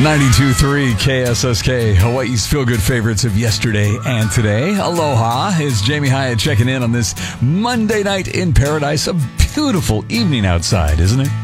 92.3 KSSK, Hawaii's feel-good favorites of yesterday and today. Aloha, it's Jamie Hyatt checking in on this Monday night in paradise. A beautiful evening outside, isn't it?